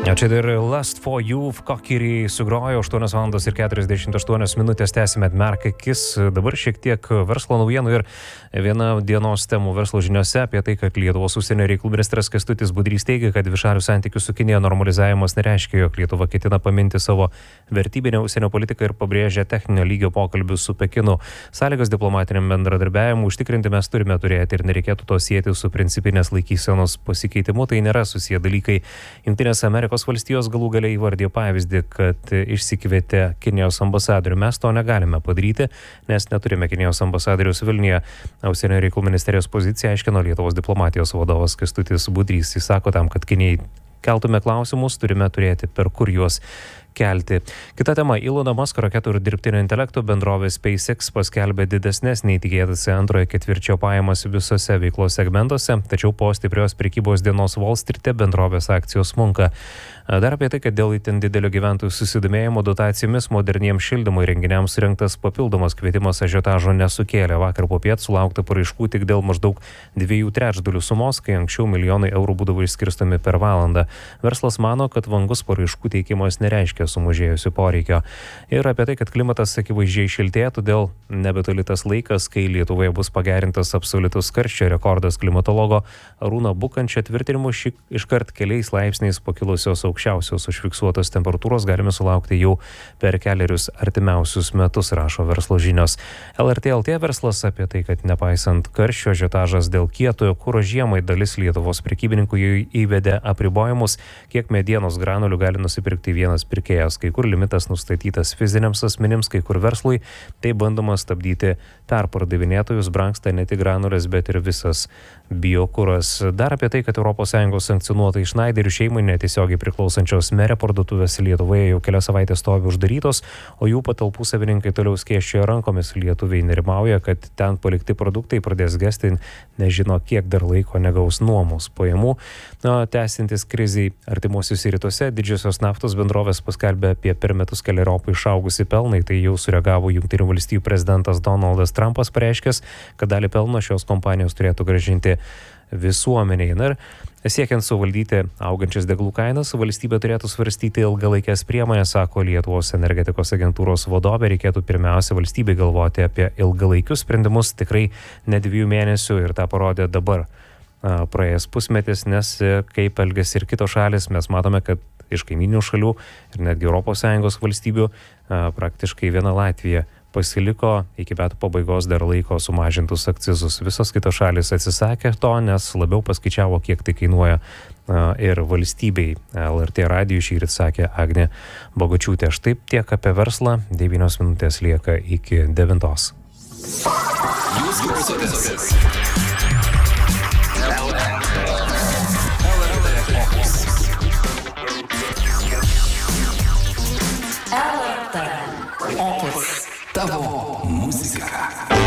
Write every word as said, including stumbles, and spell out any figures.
Čia dar Lust for You, Kokirį sugrojo aštuonios valandos ir keturiasdešimt aštuonios minutės, tęsime atmerkę akis. Dabar šiek tiek verslo naujienų ir viena dienos temų verslo žiniose apie tai, kad Lietuvos užsienio reikalų ministras Kęstutis Budrys teigia, kad dvišalių santykių su Kinija normalizavimas nereiškia, jog Lietuva ketina paminti savo vertybinę užsienio politiką ir pabrėžia techninio lygio pokalbius su Pekinu. Sąlygas diplomatiniam bendradarbiavimui užtikrinti mes turime turėti ir nereikėtų to sieti su principinės laikysenos pasikeitimu, tai nėra susiję dalykai. Jungtinės Amerikos valstijos galų galiai įvardė pavyzdį, kad išsikvietė Kinijos ambasadorių. Mes to negalime padaryti, nes neturime Kinijos ambasadoriaus Vilniuje. Užsienio reikalų ministerijos poziciją aiškino Lietuvos diplomatijos vadovas Kęstutis Budrys. Jis sako tam, kad Kinijai keltume klausimus, turime turėti per kur juos kelti. Kita tema. Ilono Musko raketų ir dirbtinio intelekto bendrovė SpaceX paskelbė didesnės nei tikėtasi antrojo ketvirčio pajamas visose veiklos segmentuose, tačiau po stiprios prekybos dienos Wall Street'e bendrovės akcijos smunka. Dar apie tai, kad dėl itin didelio gyventojų susidomėjimo dotacijomis moderniems šildymo įrenginiams surengtas papildomas kvietimas ažiotažo nesukėlė. Vakar popiet sulaukta paraiškų tik dėl maždaug dviejų trečdalių sumos, kai anksčiau milijonai eurų būdavo išskirstomi per valandą. Verslas mano, kad vangus paraiškų teikimas nereiškia sumažėjusių poreikio. Ir apie tai, kad klimatas akivaizdžiai šiltėja, todėl nebetoli tas laikas, kai Lietuvoje bus pagerintas absoliutus karščio rekordas. Klimatologo Arūno Bukančio tvirtinimu šį iškart keliais laipsniais pakilusios aukščiausios užfiksuotos temperatūros galime sulaukti jau per keliarius artimiausius metus, rašo verslo žinios. L R T L T verslas apie tai, kad nepaisant karščio ažiotažas dėl kietojo kuro žiemai dalis Lietuvos prekybininkų įvedė apribojimus, kiek medienos granulių gali nusipirkti vienas pirkėjas. Kai kur limitas nustatytas fiziniams asmenims, kai kur verslui, tai bandoma stabdyti perpardavinėtojus, brangsta ne tik granulės, bet ir visas biokuras. Dar apie tai, kad Europos Sąjungos sankcionuotai Šnaiderių šeimai netiesiogiai priklausančios Mere parduotuvės Lietuvoje jau kelias savaitės stovi uždarytos, o jų patalpų savininkai toliau skėsčioja rankomis. Lietuviai nerimauja, kad ten palikti produktai pradės gesti, nežino, kiek dar laiko negaus nuomos pajamų. Na, tęsintis kriziai artimuosiuose rytuose, didžiosios naftos bendrovės paskelbė apie per metus keleriopai išaugusį pelną. Tai jau sureagavo Jungtinių valstijų prezidentas Donaldas Trumpas, pareiškęs, kad dalį pelno šios kompanijos turėtų grąžinti visuomeniai. Na ir siekiant suvaldyti augančias degalų kainas, valstybė turėtų svarstyti ilgalaikės priemonės, sako Lietuvos energetikos agentūros vadovė. Reikėtų pirmiausia valstybei galvoti apie ilgalaikius sprendimus, tikrai ne dviejų mėnesių, ir tą parodė dabar praėjęs pusmetis, nes kaip elgiasi ir kitos šalis, mes matome, kad iš kaiminių šalių ir netgi Europos Sąjungos valstybių praktiškai viena Latvija pasiliko iki metų pabaigos dar laiko sumažintus akcizus. Visos kitos šalis atsisakė to, nes labiau paskaičiavo, kiek tai kainuoja ir valstybei. L R T radijui šįryt sakė Agnė Bogučiūtė. Štai tiek apie verslą. devynios minutės lieka iki devintos. Jūs klausotės Opus. Tavo muzika.